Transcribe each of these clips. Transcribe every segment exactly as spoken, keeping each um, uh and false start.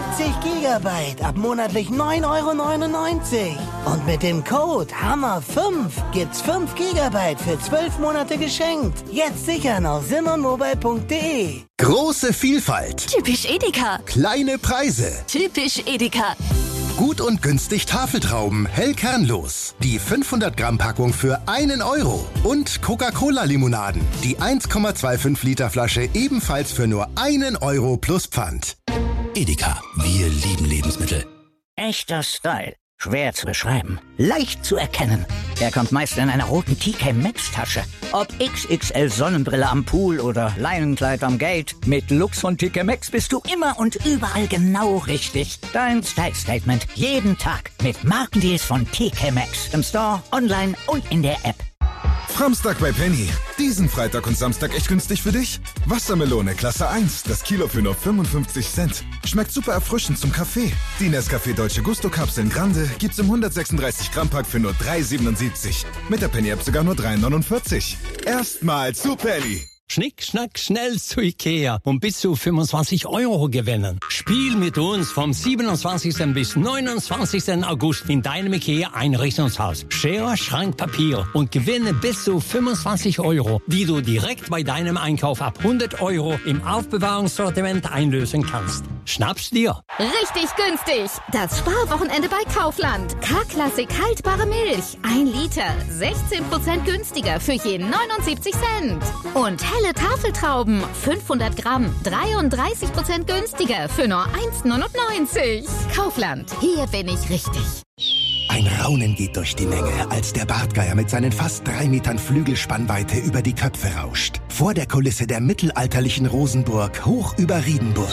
siebzig Gigabyte ab monatlich neun Euro neunundneunzig. Und mit dem Code Hammer fünf gibt's fünf Gigabyte für zwölf Monate geschenkt. Jetzt sichern auf simonmobile punkt de. Große Vielfalt. Typisch Edeka. Kleine Preise. Typisch Edeka. Gut und günstig Tafeltrauben, hell kernlos. Die fünfhundert Gramm Packung für einen Euro. Und Coca-Cola-Limonaden. Die eins Komma fünfundzwanzig Liter Flasche ebenfalls für nur einen Euro plus Pfand. Edeka, wir lieben Lebensmittel. Echter Style. Schwer zu beschreiben. Leicht zu erkennen. Er kommt meist in einer roten T K Maxx Tasche. Ob X X L Sonnenbrille am Pool oder Leinenkleid am Gate. Mit Lux von T K Maxx bist du immer und überall genau richtig. Dein Style Statement. Jeden Tag. Mit Markendeals von T K Maxx. Im Store, online und in der App. Samstag bei Penny. Diesen Freitag und Samstag echt günstig für dich? Wassermelone Klasse eins, das Kilo für nur fünfundfünfzig Cent. Schmeckt super erfrischend zum Kaffee. Die Nescafé Dolce Gusto Kapseln Grande gibt's im hundertsechsunddreißig Gramm Pack für nur drei siebenundsiebzig. Mit der Penny App sogar nur drei neunundvierzig. Erstmal zu Penny. Schnick, schnack, schnell zu Ikea und bis zu fünfundzwanzig Euro gewinnen. Spiel mit uns vom siebenundzwanzigsten bis neunundzwanzigsten August in deinem Ikea Einrichtungshaus. Schere, Schrank, Papier und gewinne bis zu fünfundzwanzig Euro, die du direkt bei deinem Einkauf ab hundert Euro im Aufbewahrungssortiment einlösen kannst. Schnapp's dir. Richtig günstig. Das Sparwochenende bei Kaufland. K-Klassik haltbare Milch. Ein Liter. sechzehn Prozent günstiger für je neunundsiebzig Cent. Und helle Tafeltrauben. fünfhundert Gramm. dreiunddreißig Prozent günstiger für nur eins neunundneunzig. Kaufland. Hier bin ich richtig. Ein Raunen geht durch die Menge, als der Bartgeier mit seinen fast drei Metern Flügelspannweite über die Köpfe rauscht. Vor der Kulisse der mittelalterlichen Rosenburg, hoch über Riedenburg.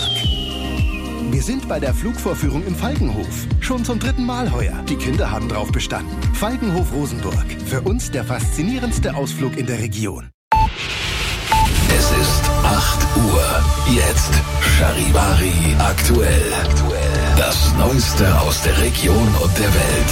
Wir sind bei der Flugvorführung im Falkenhof. Schon zum dritten Mal heuer. Die Kinder haben drauf bestanden. Falkenhof Rosenburg. Für uns der faszinierendste Ausflug in der Region. Es ist acht Uhr. Jetzt Charivari aktuell. Das Neueste aus der Region und der Welt.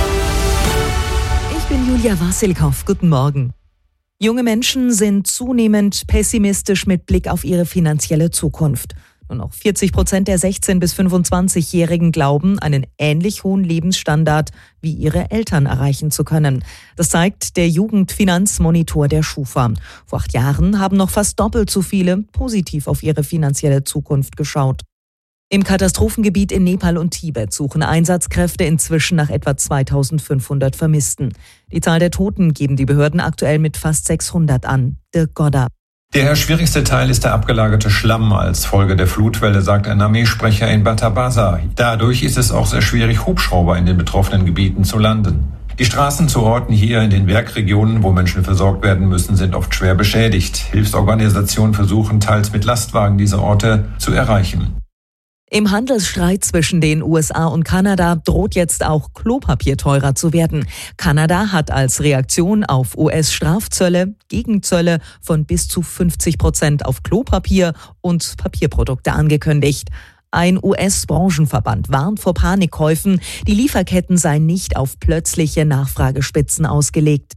Ich bin Julia Wassilkow. Guten Morgen. Junge Menschen sind zunehmend pessimistisch mit Blick auf ihre finanzielle Zukunft. Nur noch vierzig Prozent der sechzehn- bis fünfundzwanzigjährigen glauben, einen ähnlich hohen Lebensstandard wie ihre Eltern erreichen zu können. Das zeigt der Jugendfinanzmonitor der Schufa. Vor acht Jahren haben noch fast doppelt so viele positiv auf ihre finanzielle Zukunft geschaut. Im Katastrophengebiet in Nepal und Tibet suchen Einsatzkräfte inzwischen nach etwa zweitausendfünfhundert Vermissten. Die Zahl der Toten geben die Behörden aktuell mit fast sechshundert an. Dirk Godder. Der schwierigste Teil ist der abgelagerte Schlamm als Folge der Flutwelle, sagt ein Armeesprecher in Batabasa. Dadurch ist es auch sehr schwierig, Hubschrauber in den betroffenen Gebieten zu landen. Die Straßen zu Orten hier in den Werkregionen, wo Menschen versorgt werden müssen, sind oft schwer beschädigt. Hilfsorganisationen versuchen teils mit Lastwagen diese Orte zu erreichen. Im Handelsstreit zwischen den U S A und Kanada droht jetzt auch Klopapier teurer zu werden. Kanada hat als Reaktion auf U S-Strafzölle Gegenzölle von bis zu fünfzig Prozent auf Klopapier und Papierprodukte angekündigt. Ein U S-Branchenverband warnt vor Panikkäufen. Die Lieferketten seien nicht auf plötzliche Nachfragespitzen ausgelegt.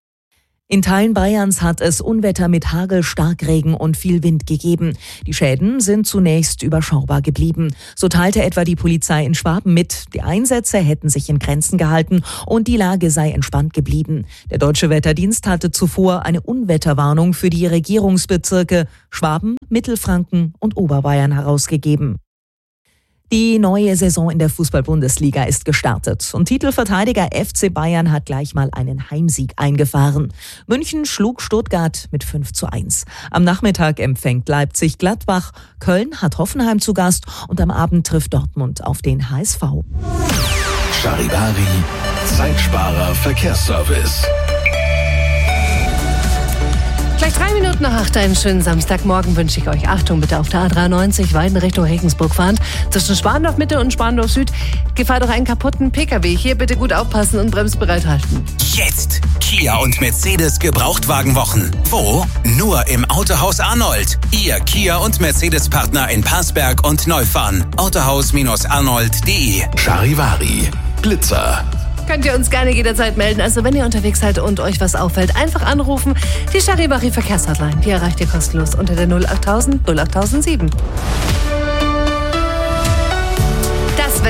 In Teilen Bayerns hat es Unwetter mit Hagel, Starkregen und viel Wind gegeben. Die Schäden sind zunächst überschaubar geblieben. So teilte etwa die Polizei in Schwaben mit, die Einsätze hätten sich in Grenzen gehalten und die Lage sei entspannt geblieben. Der Deutsche Wetterdienst hatte zuvor eine Unwetterwarnung für die Regierungsbezirke Schwaben, Mittelfranken und Oberbayern herausgegeben. Die neue Saison in der Fußball-Bundesliga ist gestartet und Titelverteidiger F C Bayern hat gleich mal einen Heimsieg eingefahren. München schlug Stuttgart mit fünf zu eins. Am Nachmittag empfängt Leipzig Gladbach, Köln hat Hoffenheim zu Gast und am Abend trifft Dortmund auf den H S V. Charivari, Zeitsparer Verkehrsservice. Gleich drei Minuten nach acht, einen schönen Samstagmorgen wünsche ich euch. Achtung bitte auf der A dreiundneunzig, Weiden Richtung Regensburg fahrend. Zwischen Spandau Mitte und Spandau Süd gefahrt durch einen kaputten Pkw. Hier bitte gut aufpassen und bremsbereit halten. Jetzt Kia und Mercedes Gebrauchtwagenwochen. Wo? Nur im Autohaus Arnold. Ihr Kia und Mercedes Partner in Parsberg und Neufahren. autohaus arnold punkt de. Charivari, Blitzer. Könnt ihr uns gerne jederzeit melden. Also wenn ihr unterwegs seid und euch was auffällt, einfach anrufen. Die Charivari Verkehrshotline, die erreicht ihr kostenlos unter der null achttausend null achttausendsieben.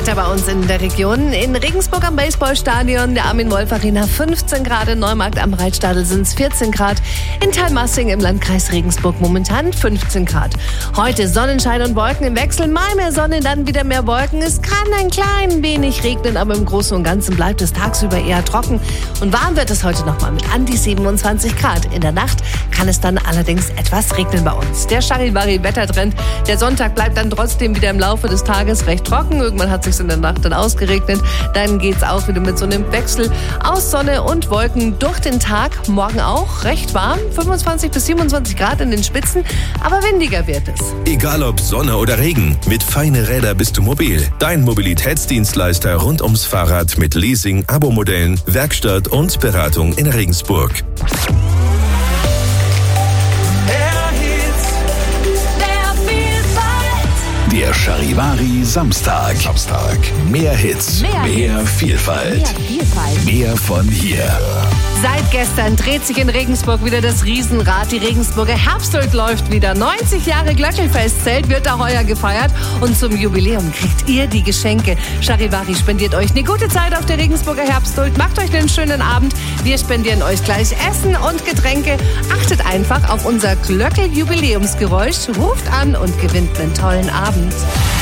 Wetter bei uns in der Region. In Regensburg am Baseballstadion, der Armin-Wolf-Arena fünfzehn Grad, in Neumarkt am Reitstadel sind es vierzehn Grad, in Thalmassing im Landkreis Regensburg momentan fünfzehn Grad. Heute Sonnenschein und Wolken im Wechsel, mal mehr Sonne, dann wieder mehr Wolken. Es kann ein klein wenig regnen, aber im Großen und Ganzen bleibt es tagsüber eher trocken. Und warm wird es heute nochmal mit an die siebenundzwanzig Grad. In der Nacht kann es dann allerdings etwas regnen bei uns. Der Charivari-Wettertrend, der Sonntag bleibt dann trotzdem wieder im Laufe des Tages recht trocken. Irgendwann hat es sich in der Nacht dann ausgeregnet. Dann geht es auch wieder mit so einem Wechsel aus Sonne und Wolken durch den Tag. Morgen auch recht warm, fünfundzwanzig bis siebenundzwanzig Grad in den Spitzen, aber windiger wird es. Egal ob Sonne oder Regen, mit Feine Räder bist du mobil. Dein Mobilitätsdienstleister rund ums Fahrrad mit Leasing, Abo-Modellen, Werkstatt und Beratung in Regensburg. Der Charivari Samstag. Samstag. Mehr Hits, mehr, mehr Hits. Vielfalt. Mehr Vielfalt. Mehr von hier. Seit gestern dreht sich in Regensburg wieder das Riesenrad. Die Regensburger Herbstult läuft wieder. neunzig Jahre Glöckelfestzelt wird da heuer gefeiert. Und zum Jubiläum kriegt ihr die Geschenke. Charivari spendiert euch eine gute Zeit auf der Regensburger Herbstult. Macht euch einen schönen Abend. Wir spendieren euch gleich Essen und Getränke. Achtet einfach auf unser Glöckel-Jubiläumsgeräusch. Ruft an und gewinnt einen tollen Abend.